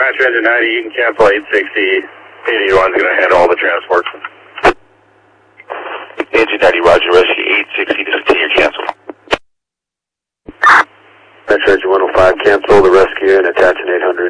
Metro Engine 90, you can cancel 860. 881 is going to handle all the transport. Engine 90, Roger, rescue 860 to continue cancel. Metro Engine 105, cancel the rescue and attach an 800.